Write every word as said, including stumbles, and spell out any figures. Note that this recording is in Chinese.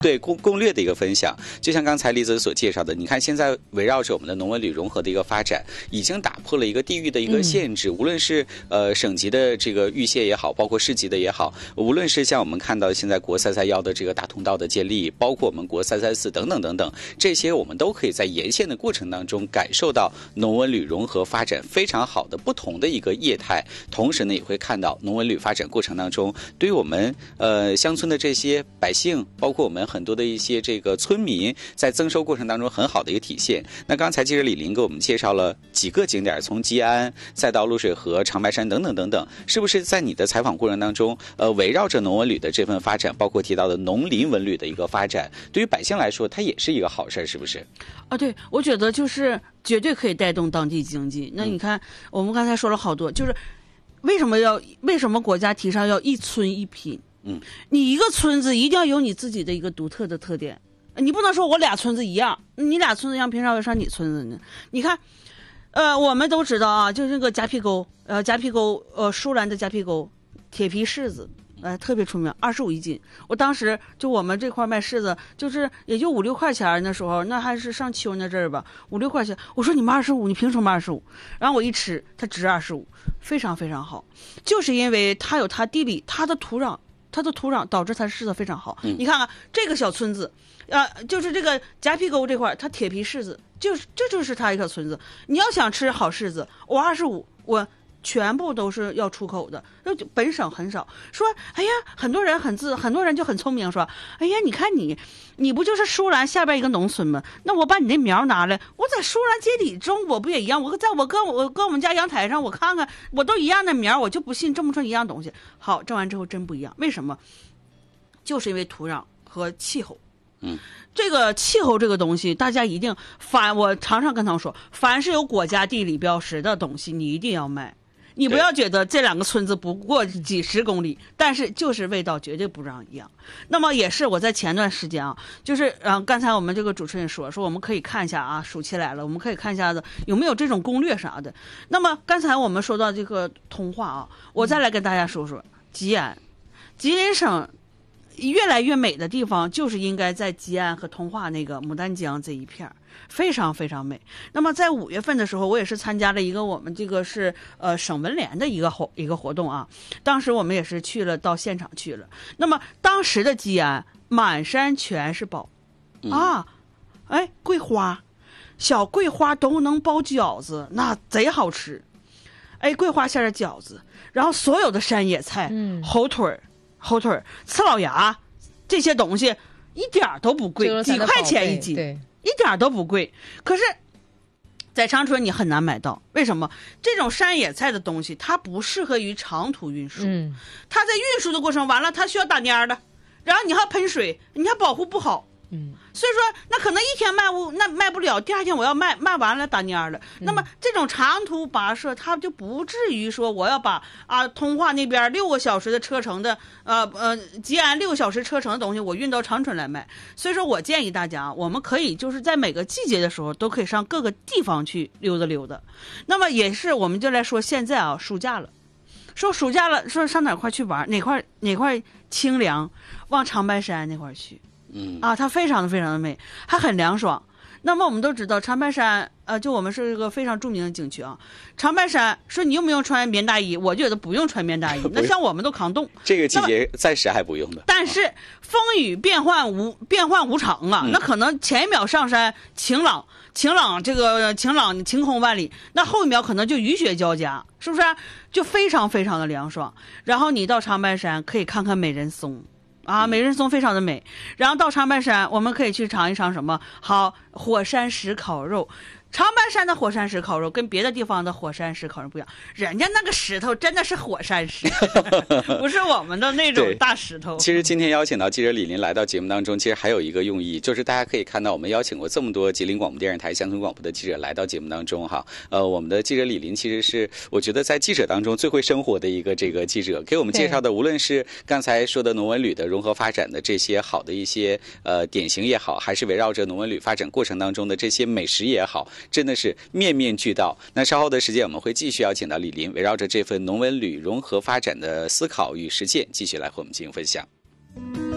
对攻攻略的一个分享，就像刚才李泽所介绍的，你看现在围绕着我们的农文旅融合的一个发展，已经打破了一个地域的一个限制，嗯、无论是呃省级的这个域县也好，包括市级的也好，无论是像我们看到现在国三三幺的这个大通道的建立，包括我们国三三四等等等等，这些我们都可以在沿线的过程当中感受到农文旅融合发展非常好的不同的一个业态，同时呢也会看到农文旅发展过程当中，对于我们呃乡村的这些百姓，包括我们很多的一些这个村民在增收过程当中很好的一个体现。那刚才记者李林给我们介绍了几个景点，从吉安再到泸水河、长白山等等等等，是不是在你的采访过程当中，呃，围绕着农文旅的这份发展，包括提到的农林文旅的一个发展，对于百姓来说，它也是一个好事，是不是？ 啊，对，我觉得就是绝对可以带动当地经济。那你看，嗯、我们刚才说了好多，就是为什么要为什么国家提倡要一村一品？嗯，你一个村子一定要有你自己的一个独特的特点，你不能说我俩村子一样，你俩村子一样，凭啥要上你村子呢？你看，呃，我们都知道啊，就是那个夹皮沟，呃，夹皮沟，呃，舒兰的夹皮沟，铁皮柿子，呃，特别出名，二十五一斤。我当时就我们这块卖柿子，就是也就五六块钱，那时候那还是上秋那阵儿吧，五六块钱。我说你们二十五，你凭什么二十五？然后我一吃，它值二十五，非常非常好，就是因为它有它地理，它的土壤。它的土壤导致它柿子非常好。嗯、你看看这个小村子，呃，就是这个夹皮沟这块，它铁皮柿子，就是这就是它一个村子。你要想吃好柿子，我二十五，我全部都是要出口的，那就本省很少。说，哎呀，很多人很自，很多人就很聪明，说，哎呀，你看你，你不就是舒兰下边一个农村吗？那我把你那苗拿来，我在舒兰街里种，我不也一样？我在我搁我搁我们家阳台上，我看看，我都一样的苗，我就不信种不出一样东西。好，种完之后真不一样，为什么？就是因为土壤和气候。 嗯， 这个气候这个东西，大家一定凡我常常跟他们说，凡是有国家地理标识的东西，你一定要卖。你不要觉得这两个村子不过几十公里，但是就是味道绝对不让一样。那么也是我在前段时间啊，就是呃刚才我们这个主持人说说我们可以看一下啊，暑期来了，我们可以看一下子有没有这种攻略啥的。那么刚才我们说到这个通话啊，我再来跟大家说说吉安，吉林省越来越美的地方就是应该在吉安和通化那个牡丹江这一片，非常非常美。那么在五月份的时候，我也是参加了一个我们这个是呃省文联的一个活一个活动啊。当时我们也是去了到现场去了。那么当时的吉安满山全是宝、嗯、啊，哎，桂花，小桂花都能包饺子，那贼好吃。哎，桂花馅的饺子，然后所有的山野菜，嗯，猴腿儿。后腿、刺老芽这些东西一点都不贵，几块钱一斤，一点都不贵。可是，在长春你很难买到，为什么？这种山野菜的东西它不适合于长途运输，嗯，它在运输的过程完了，它需要打蔫的，然后你还喷水，你还保护不好，嗯，所以说那可能一天卖不那卖不了，第二天我要卖卖完了打蔫了。嗯、那么这种长途跋涉，它就不至于说我要把啊通化那边六个小时的车程的呃呃吉安六个小时车程的东西我运到长春来卖。所以说我建议大家，我们可以就是在每个季节的时候都可以上各个地方去溜达溜达。那么也是我们就来说现在啊暑假了，说暑假了，说上哪块去玩，哪块哪块清凉，往长白山那块去。嗯啊，它非常的非常的美，还很凉爽。那么我们都知道长白山，呃，就我们是一个非常著名的景区啊。长白山说你用不用穿棉大衣？我觉得不用穿棉大衣，那像我们都扛冻。 这个季节暂时还不用的。 但是风雨变幻无变幻无常啊，嗯、那可能前一秒上山晴朗晴朗这个晴朗晴空万里，那后一秒可能就雨雪交加，是不是？就非常非常的凉爽。然后你到长白山可以看看美人松。啊，美人松非常的美。然后到长白山，我们可以去尝一尝什么？好，火山石烤肉。长白山的火山石烤肉跟别的地方的火山石烤肉不一样，人家那个石头真的是火山石，不是我们的那种大石头。 其实今天邀请到记者李林来到节目当中，其实还有一个用意，就是大家可以看到我们邀请过这么多吉林广播电视台乡村广播的记者来到节目当中哈。呃，我们的记者李林其实是我觉得在记者当中最会生活的一个这个记者，给我们介绍的无论是刚才说的农文旅的融合发展的这些好的一些呃典型也好，还是围绕着农文旅发展过程当中的这些美食也好，真的是面面俱到。那稍后的时间我们会继续邀请到李林，围绕着这份农文旅融合发展的思考与实践，继续来和我们进行分享。